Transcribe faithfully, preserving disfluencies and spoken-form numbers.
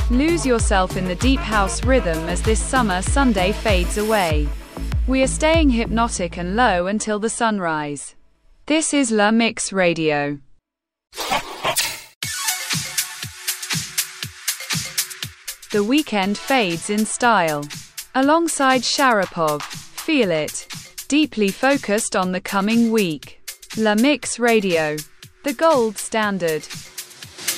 Lose yourself in the deep house rhythm as this summer Sunday fades away. We are staying hypnotic and low until the sunrise. This is La Mix Radio. The Weeknd fades in style. Alongside Sharapov, Feel It. Deeply focused on the coming week. La Mix Radio. The gold standard.